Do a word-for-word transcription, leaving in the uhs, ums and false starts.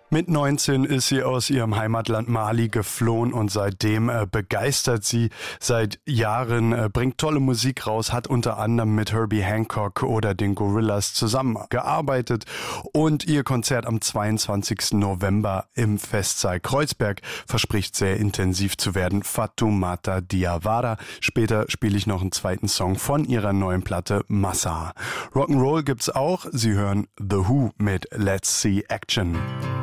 Mit neunzehn ist sie aus ihrem Heimatland Mali geflohen und seitdem äh, begeistert sie seit Jahren, äh, bringt tolle Musik raus, hat unter anderem mit Herbie Hancock oder den Gorillaz zusammengearbeitet und ihr Konzert am zweiundzwanzigsten November im Festsaal Kreuzberg verspricht sehr intensiv zu werden. Fatoumata Diawara. Später spiele ich noch einen zweiten Song von ihrer neuen Platte Massa. Rock'n'Roll gibt's auch. Sie hören The Who mit Let's See Action.